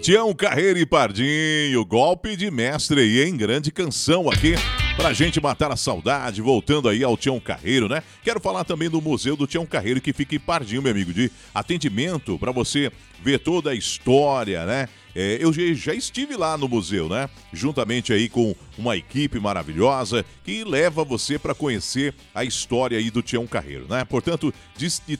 Tião Carreiro e Pardinho, golpe de mestre aí, hein? Grande canção aqui pra gente matar a saudade, voltando aí ao Tião Carreiro, né? Quero falar também do Museu do Tião Carreiro, que fica em Pardinho, meu amigo, de atendimento pra você ver toda a história, né? Eu já estive lá no museu, né? Juntamente aí com uma equipe maravilhosa que leva você para conhecer a história aí do Tião Carreiro, né? Portanto, de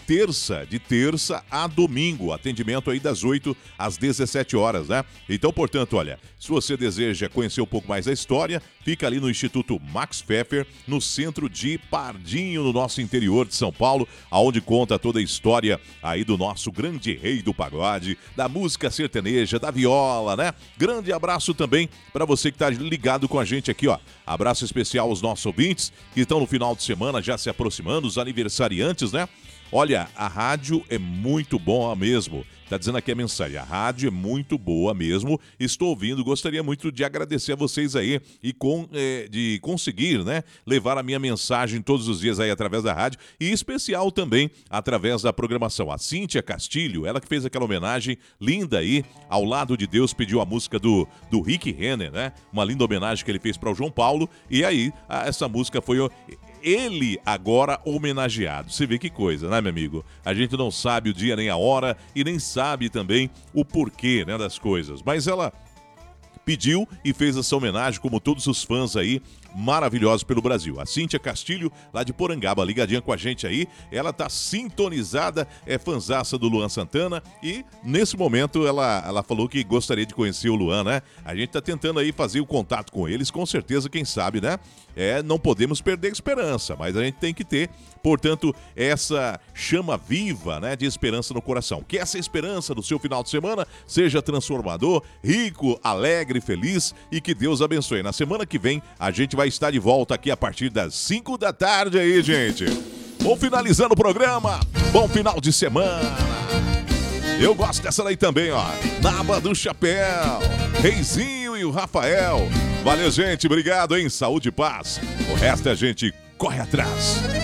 terça a domingo, atendimento aí das 8 às 17 horas, né? Então, portanto, olha, se você deseja conhecer um pouco mais da história, fica ali no Instituto Max Pfeffer, no centro de Pardinho, no nosso interior de São Paulo, aonde conta toda a história aí do nosso grande rei do pagode, da música sertaneja, da viola, né? Grande abraço também para você que tá ligado com a gente aqui, ó. Abraço especial aos nossos ouvintes que estão no final de semana já se aproximando, os aniversariantes, né? Olha, a rádio é muito boa mesmo. Tá dizendo aqui a mensagem, a rádio é muito boa mesmo. Estou ouvindo, gostaria muito de agradecer a vocês aí e de conseguir, né, levar a minha mensagem todos os dias aí através da rádio e especial também através da programação. A Cíntia Castilho, ela que fez aquela homenagem linda aí, ao lado de Deus, pediu a música do Rick Renner, né? Uma linda homenagem que ele fez para o João Paulo e aí essa música foi ele agora homenageado. Você vê que coisa, né, meu amigo? A gente não sabe o dia nem a hora e nem sabe também o porquê, né, das coisas. Mas ela pediu e fez essa homenagem, como todos os fãs aí, maravilhosos pelo Brasil. A Cíntia Castilho, lá de Porangaba, ligadinha com a gente aí. Ela tá sintonizada, é fanzaça do Luan Santana e, nesse momento, ela falou que gostaria de conhecer o Luan, né? A gente tá tentando aí fazer o contato com eles, com certeza, quem sabe, né? Não podemos perder a esperança, mas a gente tem que ter, portanto, essa chama viva, né, de esperança no coração. Que essa esperança do seu final de semana seja transformador, rico, alegre, feliz e que Deus abençoe. Na semana que vem, a gente vai estar de volta aqui a partir das 5 da tarde aí, gente. Vou finalizando o programa. Bom final de semana. Eu gosto dessa daí também, ó. Naba do Chapéu, Reizinho e o Rafael. Valeu, gente. Obrigado, hein? Saúde e paz. O resto a gente corre atrás.